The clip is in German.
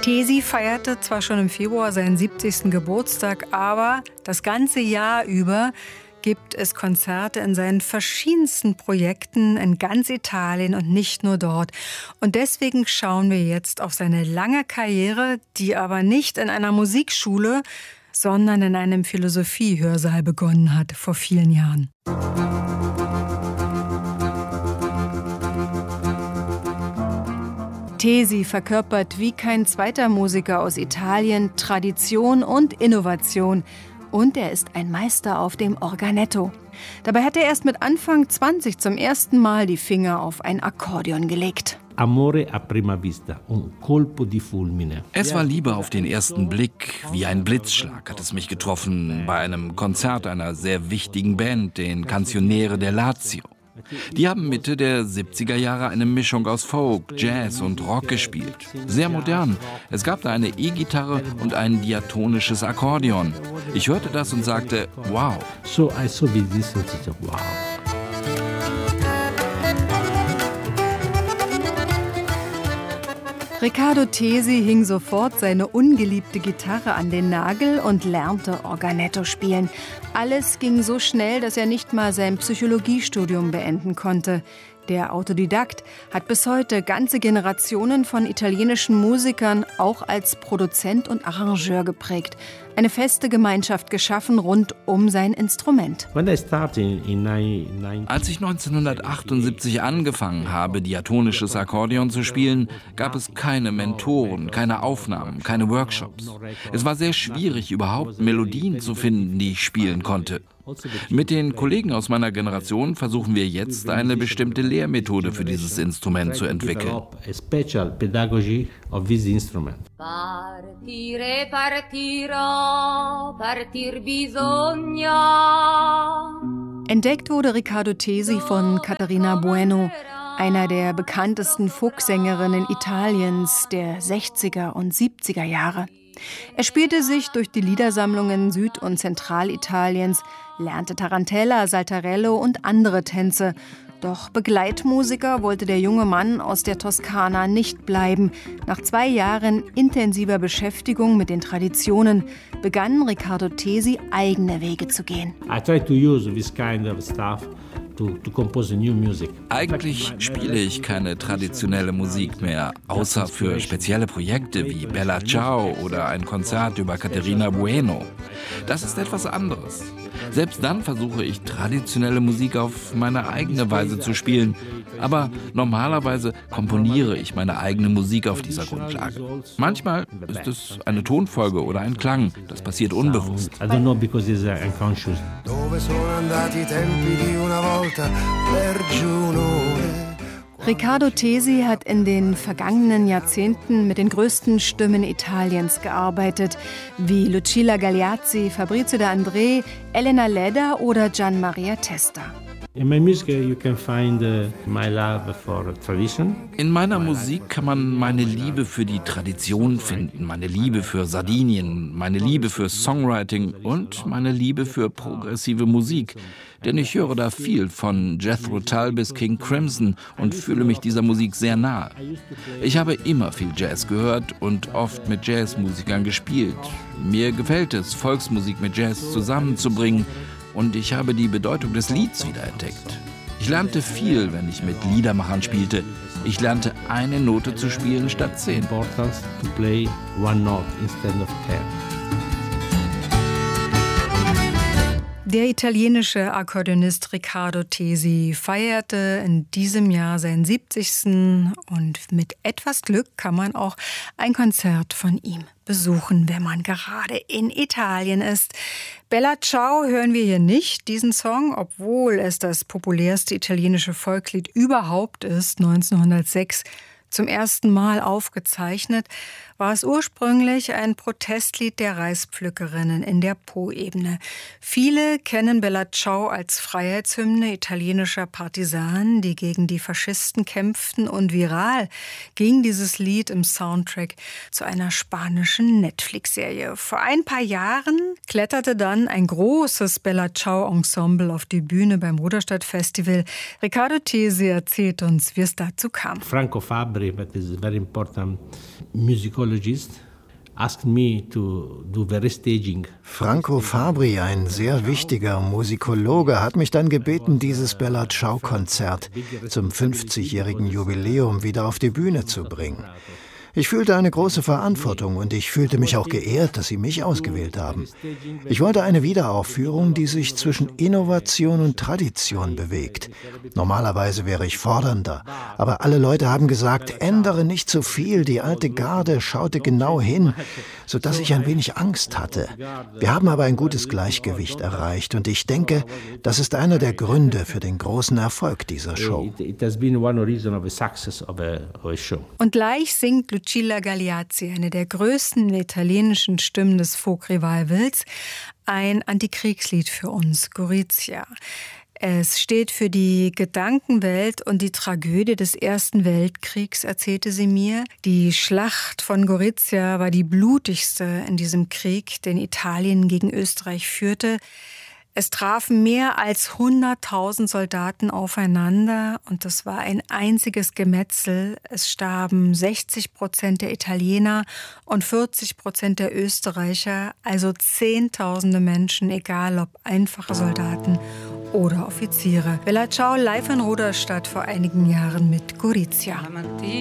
Tesi feierte zwar schon im Februar seinen 70. Geburtstag, aber das ganze Jahr über gibt es Konzerte in seinen verschiedensten Projekten in ganz Italien und nicht nur dort. Und deswegen schauen wir jetzt auf seine lange Karriere, die aber nicht in einer Musikschule, sondern in einem Philosophie-Hörsaal begonnen hat, vor vielen Jahren. Tesi verkörpert wie kein zweiter Musiker aus Italien Tradition und Innovation. Und er ist ein Meister auf dem Organetto. Dabei hat er erst mit Anfang 20 zum ersten Mal die Finger auf ein Akkordeon gelegt. Amore a prima vista, un colpo di fulmine. Es war Liebe auf den ersten Blick. Wie ein Blitzschlag hat es mich getroffen bei einem Konzert einer sehr wichtigen Band, den Canzoniere del Lazio. Die haben Mitte der 70er Jahre eine Mischung aus Folk, Jazz und Rock gespielt. Sehr modern. Es gab da eine E-Gitarre und ein diatonisches Akkordeon. Ich hörte das und sagte, wow. So I saw this and said, wow. Riccardo Tesi hing sofort seine ungeliebte Gitarre an den Nagel und lernte Organetto spielen. Alles ging so schnell, dass er nicht mal sein Psychologiestudium beenden konnte. Der Autodidakt hat bis heute ganze Generationen von italienischen Musikern auch als Produzent und Arrangeur geprägt. Eine feste Gemeinschaft geschaffen rund um sein Instrument. Als ich 1978 angefangen habe, diatonisches Akkordeon zu spielen, gab es keine Mentoren, keine Aufnahmen, keine Workshops. Es war sehr schwierig, überhaupt Melodien zu finden, die ich spielen konnte. Mit den Kollegen aus meiner Generation versuchen wir jetzt, eine bestimmte Lehrmethode für dieses Instrument zu entwickeln. Partire, partirò, partir bisogna. Entdeckt wurde Riccardo Tesi von Caterina Bueno, einer der bekanntesten Folksängerinnen Italiens der 60er und 70er Jahre. Er spielte sich durch die Liedersammlungen Süd- und Zentralitaliens, lernte Tarantella, Saltarello und andere Tänze. Doch Begleitmusiker wollte der junge Mann aus der Toskana nicht bleiben. Nach 2 Jahren intensiver Beschäftigung mit den Traditionen begann Riccardo Tesi, eigene Wege zu gehen. I try to use this kind of stuff to compose new music. Eigentlich spiele ich keine traditionelle Musik mehr, außer für spezielle Projekte wie Bella Ciao oder ein Konzert über Caterina Bueno. Das ist etwas anderes. Selbst dann versuche ich, traditionelle Musik auf meine eigene Weise zu spielen. Aber normalerweise komponiere ich meine eigene Musik auf dieser Grundlage. Manchmal ist es eine Tonfolge oder ein Klang. Das passiert unbewusst. I don't know because it's unconscious. Dove sono andati i tempi di una volta per Giunone? Riccardo Tesi hat in den vergangenen Jahrzehnten mit den größten Stimmen Italiens gearbeitet, wie Lucilla Gagliazzi, Fabrizio De André, Elena Ledda oder Gian Maria Testa. In my music you can find my love for tradition. In meiner Musik kann man meine Liebe für die Tradition finden, meine Liebe für Sardinien, meine Liebe für Songwriting und meine Liebe für progressive Musik. Denn ich höre da viel von Jethro Tull bis King Crimson und fühle mich dieser Musik sehr nahe. Ich habe immer viel Jazz gehört und oft mit Jazzmusikern gespielt. Mir gefällt es, Volksmusik mit Jazz zusammenzubringen. Und ich habe die Bedeutung des Lieds wiederentdeckt. Ich lernte viel, wenn ich mit Liedermachern spielte. Ich lernte eine Note zu spielen statt 10. Importance to play one note instead of 10. Der italienische Akkordeonist Riccardo Tesi feierte in diesem Jahr seinen 70. Und mit etwas Glück kann man auch ein Konzert von ihm besuchen, wenn man gerade in Italien ist. Bella Ciao hören wir hier nicht, diesen Song, obwohl es das populärste italienische Volkslied überhaupt ist, 1906. Zum ersten Mal aufgezeichnet, war es ursprünglich ein Protestlied der Reispflückerinnen in der Po-Ebene. Viele kennen Bella Ciao als Freiheitshymne italienischer Partisanen, die gegen die Faschisten kämpften, und viral ging dieses Lied im Soundtrack zu einer spanischen Netflix-Serie. Vor ein paar Jahren kletterte dann ein großes Bella Ciao-Ensemble auf die Bühne beim Ruderstadt-Festival. Riccardo Tesi erzählt uns, wie es dazu kam. Franco Fab Fabri, that is a very important musicologist, asked me to do the staging. Franco Fabri, ein sehr wichtiger Musikologe, hat mich dann gebeten, dieses Bella Ciao-Konzert zum 50-jährigen Jubiläum wieder auf die Bühne zu bringen. Ich fühlte eine große Verantwortung und ich fühlte mich auch geehrt, dass Sie mich ausgewählt haben. Ich wollte eine Wiederaufführung, die sich zwischen Innovation und Tradition bewegt. Normalerweise wäre ich fordernder, aber alle Leute haben gesagt, ändere nicht zu viel, die alte Garde schaute genau hin, sodass ich ein wenig Angst hatte. Wir haben aber ein gutes Gleichgewicht erreicht und ich denke, das ist einer der Gründe für den großen Erfolg dieser Show. Und gleich singt Lucilla Gagliazzi, eine der größten italienischen Stimmen des Folk-Revivals, ein Antikriegslied für uns, Gorizia. Es steht für die Gedankenwelt und die Tragödie des Ersten Weltkriegs, erzählte sie mir. Die Schlacht von Gorizia war die blutigste in diesem Krieg, den Italien gegen Österreich führte. Es trafen mehr als 100.000 Soldaten aufeinander und das war ein einziges Gemetzel. Es starben 60% der Italiener und 40% der Österreicher, also Zehntausende Menschen, egal ob einfache Soldaten oder Offiziere. Bella Ciao live in Ruderstadt vor einigen Jahren mit Gorizia.